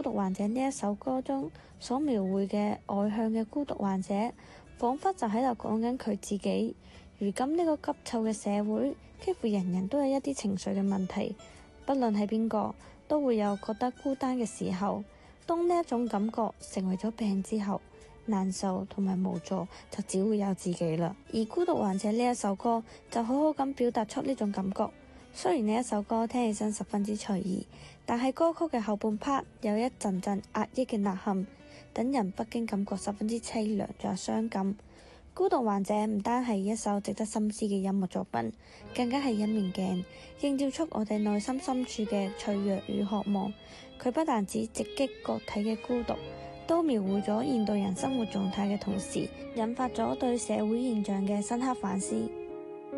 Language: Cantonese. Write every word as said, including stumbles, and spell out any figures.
獨患者》呢一首歌中所描繪嘅外向嘅孤獨患者，彷彿就喺度講緊佢自己。如今呢個急湊嘅社會，幾乎人人都有一啲情緒嘅問題，不論係邊個，都會有覺得孤單嘅時候。當呢一種感覺成為咗病之後，難受同埋無助就只會有自己啦。而《孤獨患者》呢一首歌就好好咁表達出呢種感覺。雖然呢一首歌聽起身十分之隨意，但係歌曲嘅後半 part 有一陣陣壓抑嘅吶喊，等人不禁感覺十分之凄涼仲有傷感。孤獨患者唔單係一首值得深思嘅音樂作品，更加係一面鏡，映照出我哋內心深處嘅脆弱與渴望。佢不但只直擊個體嘅孤獨，都描繪咗現代人生活狀態嘅同時，引發咗對社會現象嘅深刻反思。